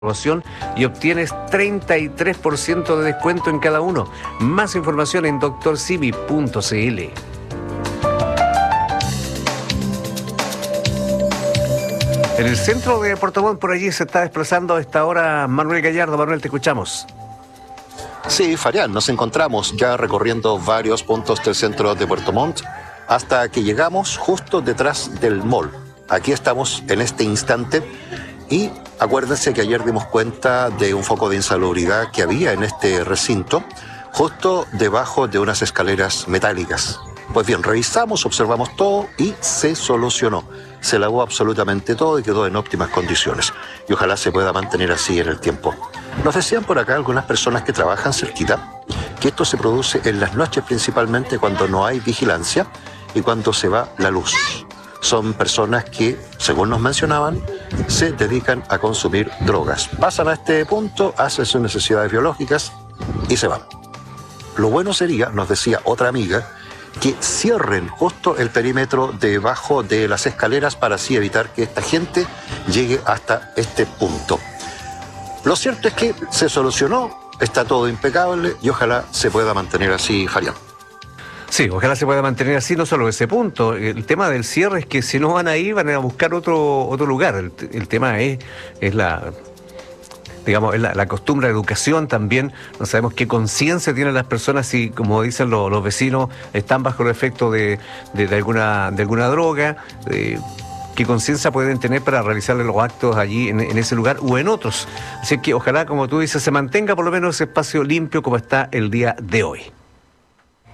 promoción y obtienes 33% de descuento en cada uno. Más información en drcivi.cl. En el centro de Puerto Montt, por allí se está desplazando a esta hora Manuel Gallardo. Manuel, te escuchamos. Sí, Farián, nos encontramos ya recorriendo varios puntos del centro de Puerto Montt hasta que llegamos justo detrás del mall. Aquí estamos en este instante y acuérdense que ayer dimos cuenta de un foco de insalubridad que había en este recinto, justo debajo de unas escaleras metálicas. Pues bien, revisamos, observamos todo y se solucionó. Se lavó absolutamente todo y quedó en óptimas condiciones. Y ojalá se pueda mantener así en el tiempo. Nos decían por acá algunas personas que trabajan cerquita que esto se produce en las noches principalmente cuando no hay vigilancia y cuando se va la luz. Son personas que, según nos mencionaban, se dedican a consumir drogas. Pasan a este punto, hacen sus necesidades biológicas y se van. Lo bueno sería, nos decía otra amiga, que cierren justo el perímetro debajo de las escaleras para así evitar que esta gente llegue hasta este punto. Lo cierto es que se solucionó, está todo impecable y ojalá se pueda mantener así, Farián. Sí, ojalá se pueda mantener así, no solo ese punto. El tema del cierre es que si no van ahí, van a buscar otro lugar. El tema es la costumbre, la educación también. No sabemos qué conciencia tienen las personas si, como dicen los vecinos, están bajo el efecto de alguna droga. ¿Qué conciencia pueden tener para realizarle los actos allí en ese lugar o en otros? Así que ojalá, como tú dices, se mantenga por lo menos ese espacio limpio como está el día de hoy.